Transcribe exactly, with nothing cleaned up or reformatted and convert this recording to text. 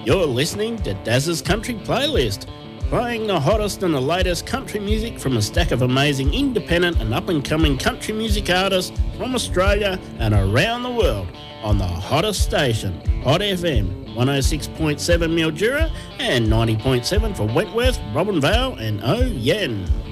You're listening to Daz's Country Playlist, playing the hottest and the latest country music from a stack of amazing independent and up-and-coming country music artists from Australia and around the world on the hottest station, Hot F M, one oh six point seven Mildura and ninety point seven for Wentworth, Robinvale and Oh Yen.